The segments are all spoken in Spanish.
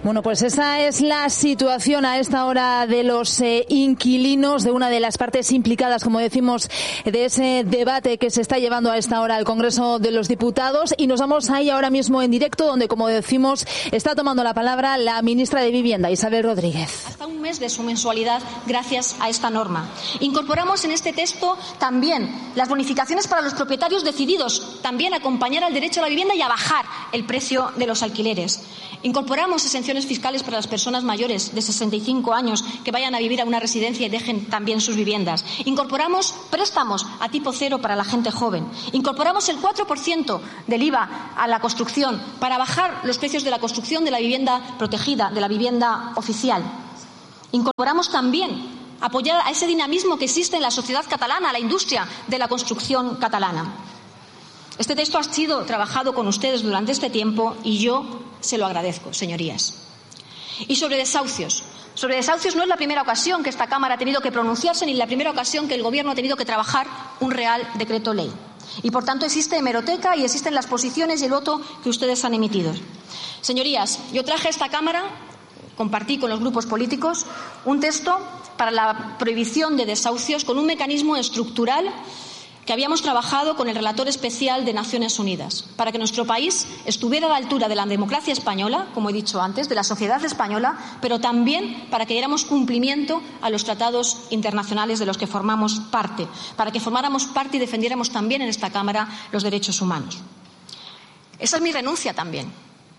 Bueno, pues esa es la situación a esta hora de los inquilinos, de una de las partes implicadas, como decimos, de ese debate que se está llevando a esta hora al Congreso de los Diputados. Y nos vamos ahí ahora mismo en directo, donde, como decimos, está tomando la palabra la ministra de Vivienda, Isabel Rodríguez. Hasta un mes de su mensualidad gracias a esta norma. Incorporamos en este texto también las bonificaciones para los propietarios decididos, también acompañar al derecho a la vivienda y a bajar el precio de los alquileres. Incorporamos exenciones fiscales para las personas mayores de 65 años que vayan a vivir a una residencia y dejen también sus viviendas. Incorporamos préstamos a tipo cero para la gente joven. Incorporamos el 4% del IVA a la construcción para bajar los precios de la construcción de la vivienda protegida, de la vivienda oficial. Incorporamos también apoyar a ese dinamismo que existe en la sociedad catalana, a la industria de la construcción catalana. Este texto ha sido trabajado con ustedes durante este tiempo y yo se lo agradezco, señorías. Y sobre desahucios. Sobre desahucios no es la primera ocasión que esta Cámara ha tenido que pronunciarse ni la primera ocasión que el Gobierno ha tenido que trabajar un Real Decreto Ley. Y, por tanto, existe hemeroteca y existen las posiciones y el voto que ustedes han emitido. Señorías, yo traje a esta Cámara, compartí con los grupos políticos, un texto para la prohibición de desahucios con un mecanismo estructural que habíamos trabajado con el relator especial de Naciones Unidas, para que nuestro país estuviera a la altura de la democracia española, como he dicho antes, de la sociedad española, pero también para que diéramos cumplimiento a los tratados internacionales de los que formamos parte, para que formáramos parte y defendiéramos también en esta Cámara los derechos humanos. Esa es mi renuncia también.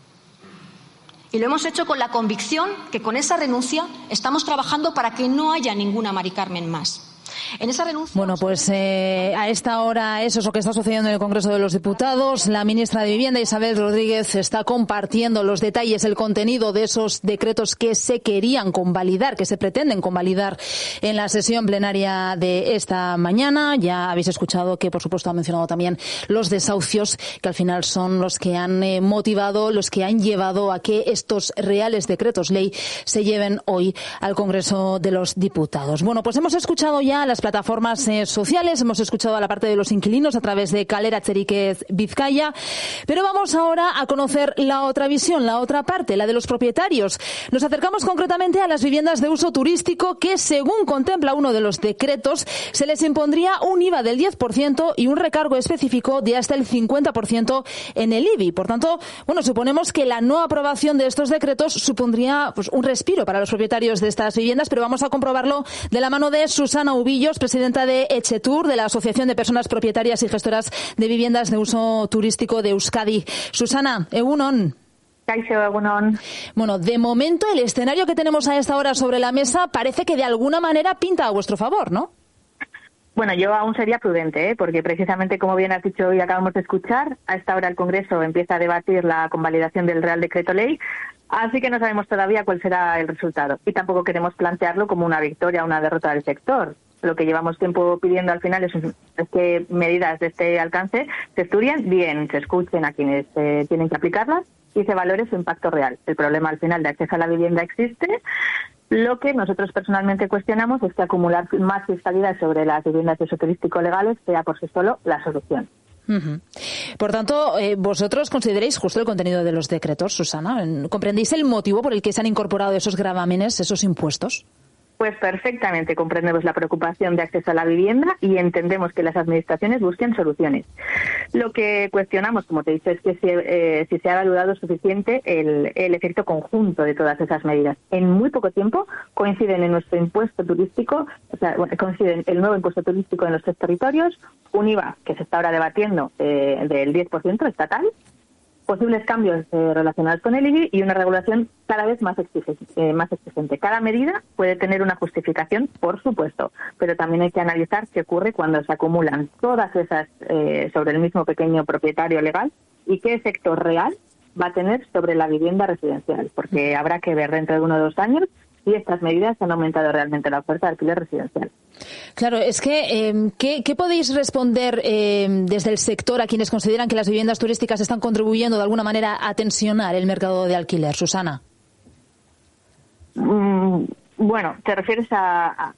Y lo hemos hecho con la convicción que con esa renuncia estamos trabajando para que no haya ninguna Mari Carmen más. En esa renuncia... Bueno, pues a esta hora eso es lo que está sucediendo en el Congreso de los Diputados. La ministra de Vivienda, Isabel Rodríguez, está compartiendo los detalles, el contenido de esos decretos que se querían convalidar, que se pretenden convalidar en la sesión plenaria de esta mañana. Ya habéis escuchado que, por supuesto, ha mencionado también los desahucios, que al final son los que han motivado, los que han llevado a que estos reales decretos ley se lleven hoy al Congreso de los Diputados. Bueno, pues hemos escuchado ya las plataformas sociales, hemos escuchado a la parte de los inquilinos a través de Kalera Txerikez Bizkaia, pero vamos ahora a conocer la otra visión, la otra parte, la de los propietarios. Nos acercamos concretamente a las viviendas de uso turístico que, según contempla uno de los decretos, se les impondría un IVA del 10% y un recargo específico de hasta el 50% en el IBI. Por tanto, bueno, suponemos que la no aprobación de estos decretos supondría pues un respiro para los propietarios de estas viviendas, pero vamos a comprobarlo de la mano de Susana Ubillos, presidenta de Etxetur, de la Asociación de Personas Propietarias y Gestoras de Viviendas de Uso Turístico de Euskadi. Susana, egunon. Bueno, de momento el escenario que tenemos a esta hora sobre la mesa parece que de alguna manera pinta a vuestro favor, ¿no? Bueno, yo aún sería prudente, porque precisamente, como bien has dicho y acabamos de escuchar, a esta hora el Congreso empieza a debatir la convalidación del Real Decreto Ley, así que no sabemos todavía cuál será el resultado. Y tampoco queremos plantearlo como una victoria o una derrota del sector. Lo que llevamos tiempo pidiendo al final es que medidas de este alcance se estudien bien, se escuchen a quienes tienen que aplicarlas y se valore su impacto real. El problema al final de acceso a la vivienda existe. Lo que nosotros personalmente cuestionamos es que acumular más fiscalidad sobre las viviendas de uso turístico legales sea por sí solo la solución. Uh-huh. Por tanto, vosotros consideráis justo el contenido de los decretos, Susana. ¿Comprendéis el motivo por el que se han incorporado esos gravámenes, esos impuestos? Pues perfectamente comprendemos la preocupación de acceso a la vivienda y entendemos que las administraciones busquen soluciones. Lo que cuestionamos, como te he dicho, es que si se ha valorado suficiente el efecto conjunto de todas esas medidas. En muy poco tiempo coinciden en nuestro impuesto turístico, coinciden el nuevo impuesto turístico en los 3 territorios, un IVA que se está ahora debatiendo del 10% estatal, posibles cambios relacionados con el IBI y una regulación cada vez más exigente. Cada medida puede tener una justificación, por supuesto, pero también hay que analizar qué ocurre cuando se acumulan todas esas sobre el mismo pequeño propietario legal y qué efecto real va a tener sobre la vivienda residencial, porque habrá que ver dentro de 1 o 2 años si estas medidas han aumentado realmente la oferta de alquiler residencial. Claro, es que ¿qué podéis responder desde el sector a quienes consideran que las viviendas turísticas están contribuyendo de alguna manera a tensionar el mercado de alquiler, Susana? Bueno, te refieres a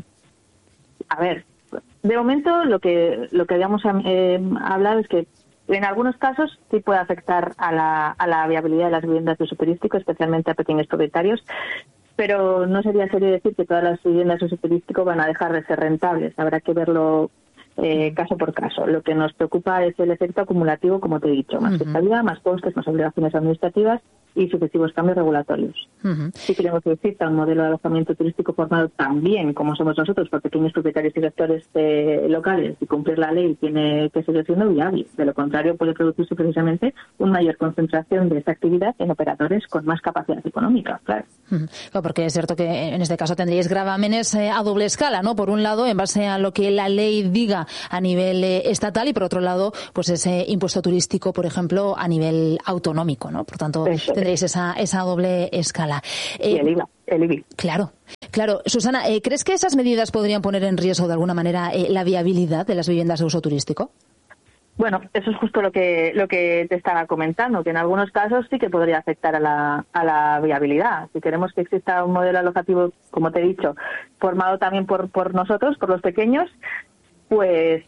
ver, de momento lo que habíamos hablado es que En algunos casos sí puede afectar a la viabilidad de las viviendas de uso turístico, especialmente a pequeños propietarios, pero no sería serio decir que todas las viviendas de uso turístico van a dejar de ser rentables. Habrá que verlo caso por caso. Lo que nos preocupa es el efecto acumulativo, como te he dicho, más fiscalidad, más costes, más obligaciones administrativas y sucesivos cambios regulatorios. Si queremos que exista un modelo de alojamiento turístico formado también, como somos nosotros, por pequeños propietarios y sectores locales, y cumplir la ley tiene que seguir siendo viable. De lo contrario, puede producirse precisamente una mayor concentración de esta actividad en operadores con más capacidad económica, claro. Claro, porque es cierto que en este caso tendríais gravámenes a doble escala, ¿no? Por un lado, en base a lo que la ley diga a nivel estatal, y por otro lado, pues ese impuesto turístico, por ejemplo, a nivel autonómico, ¿no? Por tanto, tendréis esa doble escala. Y el IVA. El IBI. Claro. Susana, ¿crees que esas medidas podrían poner en riesgo de alguna manera la viabilidad de las viviendas de uso turístico? Bueno, eso es justo lo que te estaba comentando, que en algunos casos sí que podría afectar a la viabilidad. Si queremos que exista un modelo alojativo, como te he dicho, formado también por nosotros, por los pequeños, pues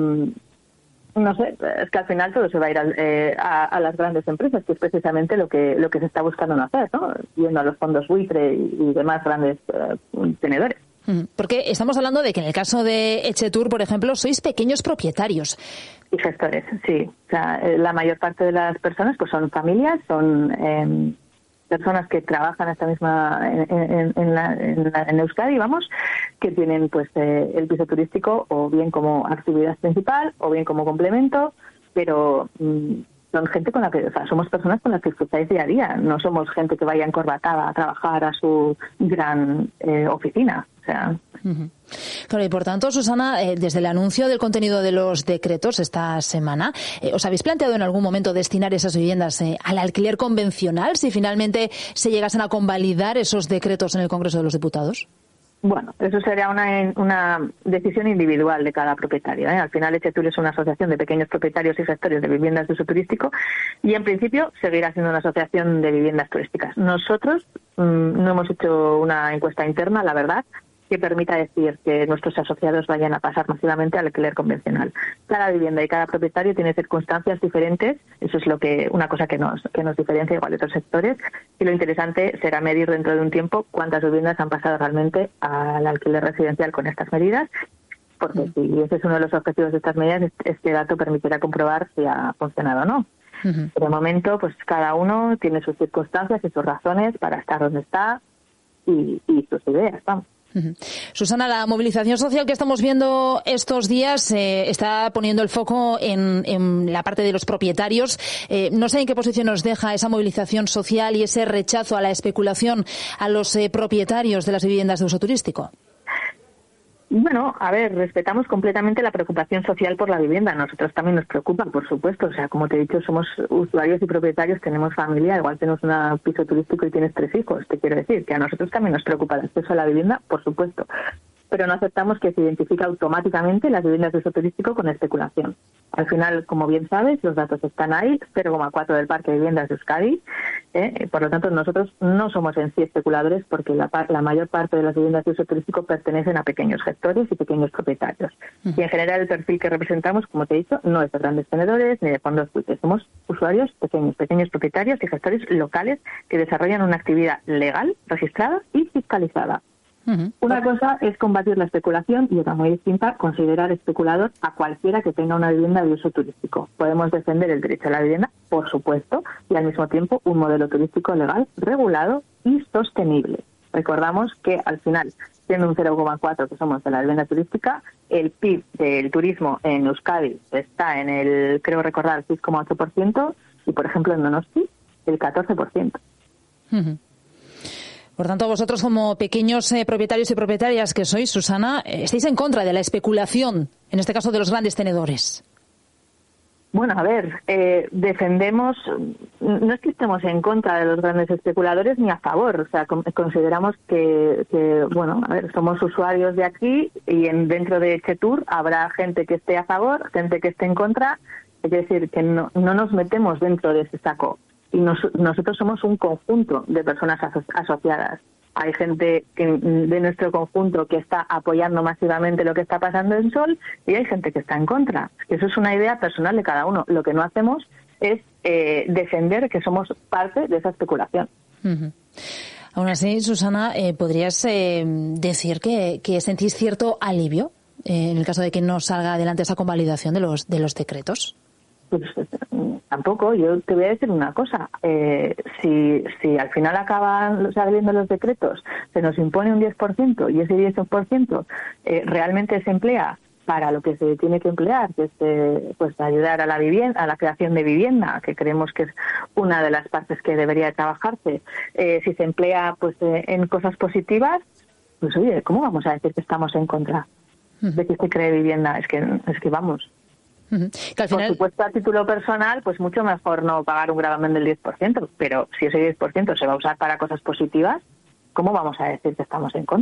no sé, es que al final todo se va a ir a las grandes empresas, que es precisamente lo que se está buscando no hacer, ¿no? Yendo a los fondos buitre y demás grandes tenedores. Porque estamos hablando de que en el caso de Etxetur, por ejemplo, sois pequeños propietarios. Y gestores, sí. O sea, la mayor parte de las personas pues son familias, son personas que trabajan esta misma en Euskadi, vamos, que tienen pues el piso turístico o bien como actividad principal o bien como complemento, pero son gente con la que, o sea, somos personas con las que disfrutáis día a día, no somos gente que vaya encorbatada a trabajar a su gran oficina, o sea. Claro, y por tanto, Susana, desde el anuncio del contenido de los decretos esta semana, ¿os habéis planteado en algún momento destinar esas viviendas al alquiler convencional si finalmente se llegasen a convalidar esos decretos en el Congreso de los Diputados? Bueno, eso sería una decisión individual de cada propietario, ¿eh? Al final, Etxetur es una asociación de pequeños propietarios y gestores de viviendas de uso turístico y, en principio, seguirá siendo una asociación de viviendas turísticas. Nosotros no hemos hecho una encuesta interna, la verdad, que permita decir que nuestros asociados vayan a pasar masivamente al alquiler convencional. Cada vivienda y cada propietario tiene circunstancias diferentes, eso es una cosa que nos diferencia igual de otros sectores, y lo interesante será medir dentro de un tiempo cuántas viviendas han pasado realmente al alquiler residencial con estas medidas, porque si ese es uno de los objetivos de estas medidas, este dato permitirá comprobar si ha funcionado o no. De momento, pues cada uno tiene sus circunstancias y sus razones para estar donde está y sus ideas, vamos. Susana, la movilización social que estamos viendo estos días está poniendo el foco en la parte de los propietarios. No sé en qué posición nos deja esa movilización social y ese rechazo a la especulación a los propietarios de las viviendas de uso turístico. Bueno, a ver, respetamos completamente la preocupación social por la vivienda. A nosotros también nos preocupa, por supuesto. O sea, como te he dicho, somos usuarios y propietarios, tenemos familia, igual tenemos un piso turístico y tienes 3 hijos. Te quiero decir que a nosotros también nos preocupa el acceso a la vivienda, por supuesto. Pero no aceptamos que se identifique automáticamente las viviendas de uso turístico con especulación. Al final, como bien sabes, los datos están ahí, 0,4 del parque de viviendas de Euskadi. Por lo tanto, nosotros no somos en sí especuladores porque la mayor parte de las viviendas de uso turístico pertenecen a pequeños gestores y pequeños propietarios. Y en general el perfil que representamos, como te he dicho, no es de grandes tenedores ni de fondos buitres. Somos usuarios pequeños propietarios y gestores locales que desarrollan una actividad legal, registrada y fiscalizada. Una cosa es combatir la especulación y otra muy distinta, considerar especulador a cualquiera que tenga una vivienda de uso turístico. Podemos defender el derecho a la vivienda, por supuesto, y al mismo tiempo un modelo turístico legal, regulado y sostenible. Recordamos que al final, siendo un 0,4 que somos de la vivienda turística, el PIB del turismo en Euskadi está en el, creo recordar, 6,8% y, por ejemplo, en Donosti, el 14%. Por tanto, vosotros como pequeños propietarios y propietarias que sois, Susana, estáis en contra de la especulación, en este caso de los grandes tenedores. Bueno, a ver, defendemos, no es que estemos en contra de los grandes especuladores ni a favor, o sea, consideramos que bueno, a ver, somos usuarios de aquí y dentro de Etxetur habrá gente que esté a favor, gente que esté en contra, es decir, que no nos metemos dentro de ese saco. Y nosotros somos un conjunto de personas asociadas. hay gente de nuestro conjunto que está apoyando masivamente lo que está pasando en Sol y hay gente que está en contra. Eso es una idea personal de cada uno. Lo que no hacemos es defender que somos parte de esa especulación. Uh-huh. Aún así, Susana, ¿podrías decir que sentís cierto alivio en el caso de que no salga adelante esa convalidación de los decretos? Pues tampoco. Yo te voy a decir una cosa. Si al final acaban saliendo los decretos, se nos impone un 10% y ese 10% realmente se emplea para lo que se tiene que emplear, que es pues ayudar a la vivienda, a la creación de vivienda, que creemos que es una de las partes que debería de trabajarse. Si se emplea pues en cosas positivas, pues oye, ¿cómo vamos a decir que estamos en contra de que se cree vivienda? Es que vamos. Que al final... Por supuesto, a título personal, pues mucho mejor no pagar un gravamen del 10%, pero si ese 10% se va a usar para cosas positivas, ¿cómo vamos a decir que estamos en contra?